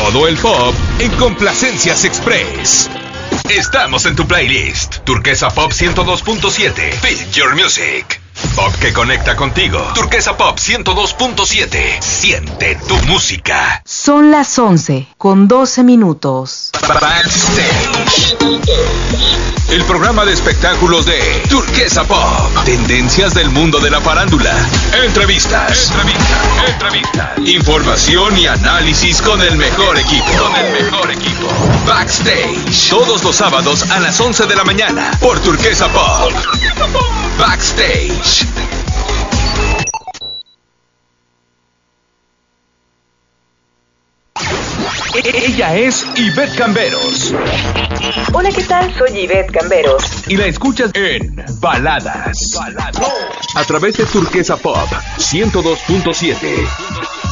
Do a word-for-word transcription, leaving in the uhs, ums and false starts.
Todo el pop en Complacencias Express. Estamos en tu playlist. Turquesa Pop ciento dos punto siete. Feel your music. Pop que conecta contigo. Turquesa Pop ciento dos punto siete. Siente tu música. Son las once con doce minutos. Backstage. El programa de espectáculos de Turquesa Pop. Tendencias del mundo de la farándula. Entrevistas. Entrevistas. Entrevistas. Información y análisis con el mejor equipo. Con el mejor equipo. Backstage. Todos los sábados a las once de la mañana. Por Turquesa Pop. Backstage. Ella es Ivette Camberos. Hola, ¿qué tal? Soy Ivette Camberos. Y la escuchas en Baladas. Baladas. A través de Turquesa Pop ciento dos punto siete.